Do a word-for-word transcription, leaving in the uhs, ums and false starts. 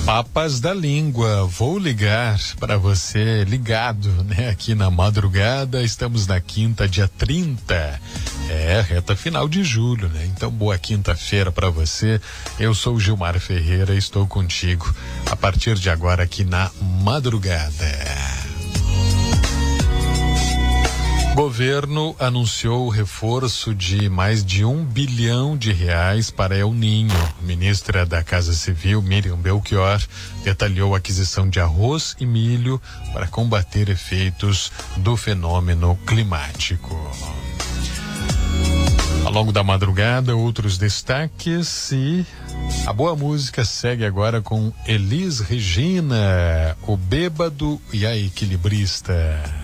Papas da língua, vou ligar para você ligado, né? Aqui na madrugada, estamos na quinta, dia trinta, é reta final de julho, né? Então boa quinta-feira para você. Eu sou o Gilmar Ferreira, estou contigo a partir de agora aqui na madrugada. Governo anunciou o reforço de mais de um bilhão de reais para El Ninho. Ministra da Casa Civil, Miriam Belchior, detalhou a aquisição de arroz e milho para combater efeitos do fenômeno climático. Ao longo da madrugada, outros destaques e a boa música segue agora com Elis Regina, o bêbado e a equilibrista.